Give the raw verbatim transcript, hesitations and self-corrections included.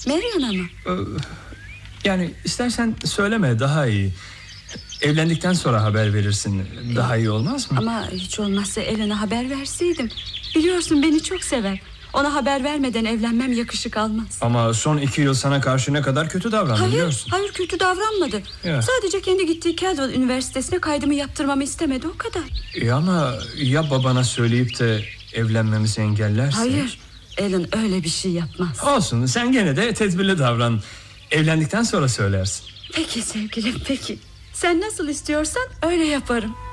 Marian'a mı? Ee, yani istersen söyleme, daha iyi. Evlendikten sonra haber verirsin, daha iyi olmaz mı? Ama hiç olmazsa Ellen'a haber verseydim. Biliyorsun beni çok sever. Ona haber vermeden evlenmem yakışık almaz. Ama son iki yıl sana karşı ne kadar kötü davrandı, hayır, biliyorsun. Hayır, kötü davranmadı. Ya. Sadece kendi gittiği Caldwell Üniversitesi'ne kaydımı yaptırmamı istemedi, o kadar. Ya ama ya babana söyleyip de evlenmemizi engellerse? Hayır, Ellen öyle bir şey yapmaz. Olsun, sen gene de tedbirli davran. Evlendikten sonra söylersin. Peki sevgilim, peki. Sen nasıl istiyorsan öyle yaparım.